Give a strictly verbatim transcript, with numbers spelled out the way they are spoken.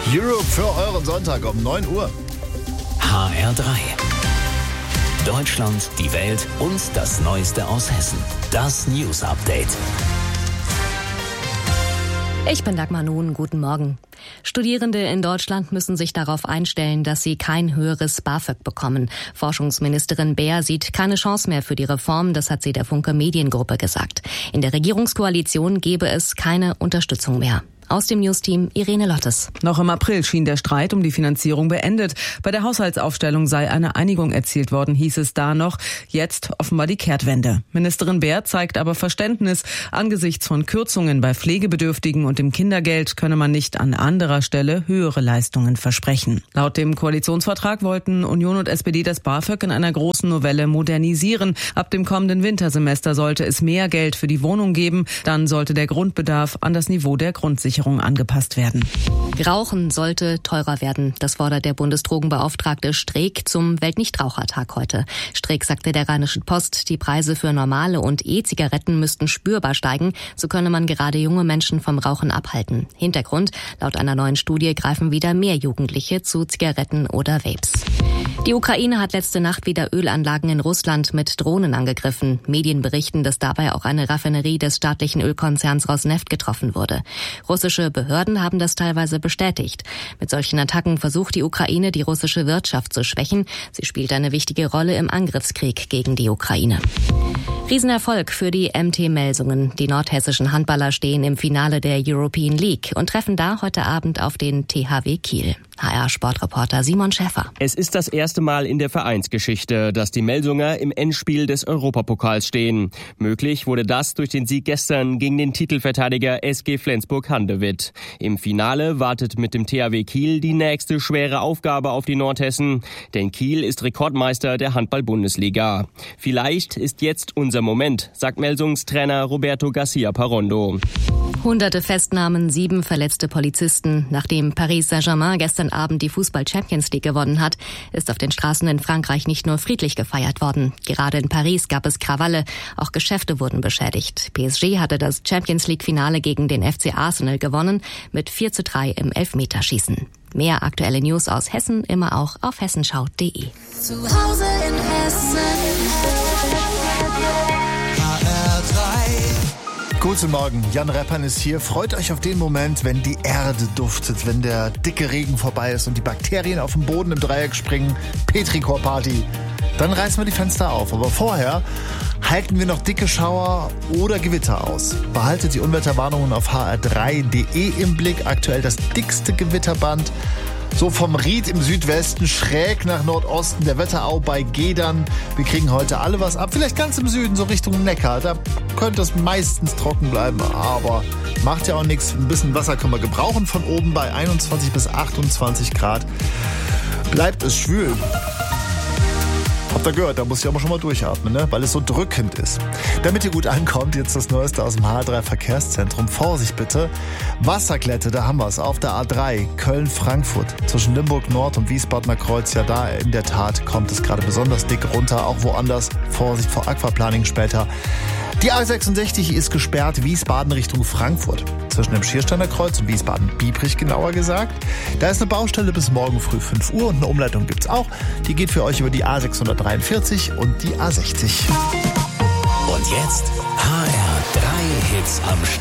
Europe für euren Sonntag um neun Uhr. H R drei. Deutschland, die Welt und das Neueste aus Hessen. Das News Update. Ich bin Dagmar Nun, guten Morgen. Studierende in Deutschland müssen sich darauf einstellen, dass sie kein höheres BAföG bekommen. Forschungsministerin Beer sieht keine Chance mehr für die Reform, das hat sie der Funke Mediengruppe gesagt. In der Regierungskoalition gebe es keine Unterstützung mehr. Aus dem Newsteam Irene Lottes. Noch im April schien der Streit um die Finanzierung beendet. Bei der Haushaltsaufstellung sei eine Einigung erzielt worden, hieß es da noch. Jetzt offenbar die Kehrtwende. Ministerin Beer zeigt aber Verständnis. Angesichts von Kürzungen bei Pflegebedürftigen und dem Kindergeld könne man nicht an anderer Stelle höhere Leistungen versprechen. Laut dem Koalitionsvertrag wollten Union und S P D das BAföG in einer großen Novelle modernisieren. Ab dem kommenden Wintersemester sollte es mehr Geld für die Wohnung geben. Dann sollte der Grundbedarf an das Niveau der Grundsicherung angepasst werden. Rauchen sollte teurer werden. Das fordert der Bundesdrogenbeauftragte Streeck zum Weltnichtrauchertag heute. Streeck sagte der Rheinischen Post, die Preise für normale und E-Zigaretten müssten spürbar steigen. So könne man gerade junge Menschen vom Rauchen abhalten. Hintergrund: Laut einer neuen Studie greifen wieder mehr Jugendliche zu Zigaretten oder Vapes. Die Ukraine hat letzte Nacht wieder Ölanlagen in Russland mit Drohnen angegriffen. Medien berichten, dass dabei auch eine Raffinerie des staatlichen Ölkonzerns Rosneft getroffen wurde. Russische Behörden haben das teilweise bestätigt. Mit solchen Attacken versucht die Ukraine, die russische Wirtschaft zu schwächen. Sie spielt eine wichtige Rolle im Angriffskrieg gegen die Ukraine. Riesenerfolg für die M T Melsungen. Die nordhessischen Handballer stehen im Finale der European League und treffen da heute Abend auf den T H W Kiel. H R-Sportreporter Simon Schäfer. Es ist das erste Mal in der Vereinsgeschichte, dass die Melsunger im Endspiel des Europapokals stehen. Möglich wurde das durch den Sieg gestern gegen den Titelverteidiger S G Flensburg-Handewitt. Im Finale wartet mit dem T H W Kiel die nächste schwere Aufgabe auf die Nordhessen. Denn Kiel ist Rekordmeister der Handball-Bundesliga. Vielleicht ist jetzt unser Moment, sagt Melsungs Trainer Roberto Garcia Parondo. Hunderte Festnahmen, sieben verletzte Polizisten. Nachdem Paris Saint-Germain gestern Abend die Fußball-Champions League gewonnen hat, ist auf den Straßen in Frankreich nicht nur friedlich gefeiert worden. Gerade in Paris gab es Krawalle, auch Geschäfte wurden beschädigt. P S G hatte das Champions League-Finale gegen den F C Arsenal gewonnen, mit vier zu drei im Elfmeterschießen. Mehr aktuelle News aus Hessen immer auch auf hessenschau punkt de. Zu Hause in Hessen. H R drei. Guten Morgen, Jan Reppan ist hier. Freut euch auf den Moment, wenn die Erde duftet, wenn der dicke Regen vorbei ist und die Bakterien auf dem Boden im Dreieck springen. Petrichor-Party. Dann reißen wir die Fenster auf. Aber vorher halten wir noch dicke Schauer oder Gewitter aus. Behaltet die Unwetterwarnungen auf h r drei punkt de im Blick. Aktuell das dickste Gewitterband. So vom Ried im Südwesten schräg nach Nordosten, der Wetterau bei Gedern. Wir kriegen heute alle was ab, vielleicht ganz im Süden, so Richtung Neckar. Da könnte es meistens trocken bleiben, aber macht ja auch nichts. Ein bisschen Wasser können wir gebrauchen von oben bei einundzwanzig bis achtundzwanzig Grad. Bleibt es schwül. Habt ihr gehört, da muss ich aber schon mal durchatmen, ne? Weil es so drückend ist. Damit ihr gut ankommt, jetzt das Neueste aus dem H R drei Verkehrszentrum. Vorsicht bitte. Wasserklette, da haben wir es. Auf der A drei Köln-Frankfurt. Zwischen Limburg Nord und Wiesbadener Kreuz. Ja, da in der Tat kommt es gerade besonders dick runter. Auch woanders. Vorsicht vor Aquaplaning später. Die A sechsundsechzig ist gesperrt, Wiesbaden Richtung Frankfurt. Zwischen dem Schiersteiner Kreuz und Wiesbaden-Biebrich genauer gesagt. Da ist eine Baustelle bis morgen früh fünf Uhr und eine Umleitung gibt's auch. Die geht für euch über die A sechshundertdreiundvierzig und die A sechzig. Und jetzt H R drei Hits am Stück.